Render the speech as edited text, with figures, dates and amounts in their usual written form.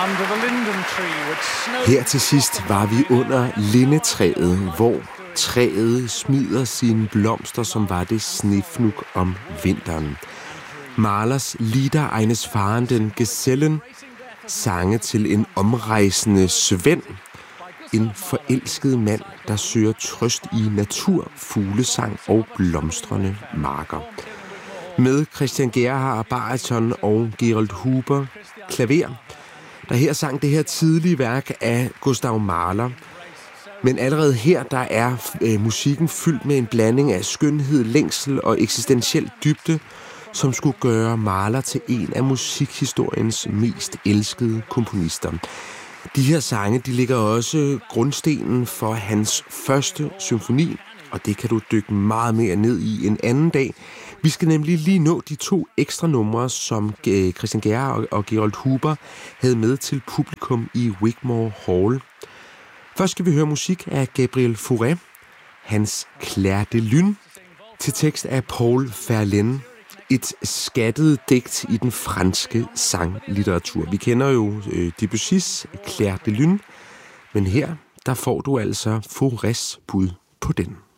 Her til sidst var vi under lindetræet, hvor træet smider sine blomster, som var det snefnug om vinteren. Mahlers Lieder eines fahrenden Gesellen, sange til en omrejsende Svend, en forelsket mand, der søger trøst i natur, fuglesang og blomstrende marker. Med Christian Gerhaher bariton og Gerold Huber klaver, der her sang det her tidlige værk af Gustav Mahler. Men allerede her, der er musikken fyldt med en blanding af skønhed, længsel og eksistentiel dybde, som skulle gøre Mahler til en af musikhistoriens mest elskede komponister. De her sange, de ligger også grundstenen for hans første symfoni, og det kan du dykke meget mere ned i en anden dag. Vi skal nemlig lige nå de 2 ekstra numre, som Christian Gerhaher og Gerold Huber havde med til publikum i Wigmore Hall. Først skal vi høre musik af Gabriel Fauré, hans Clair de Lune, til tekst af Paul Verlaine. Et skattet digt i den franske sanglitteratur. Vi kender jo Debussys Clair de Lune, men her der får du altså Faurés bud på den.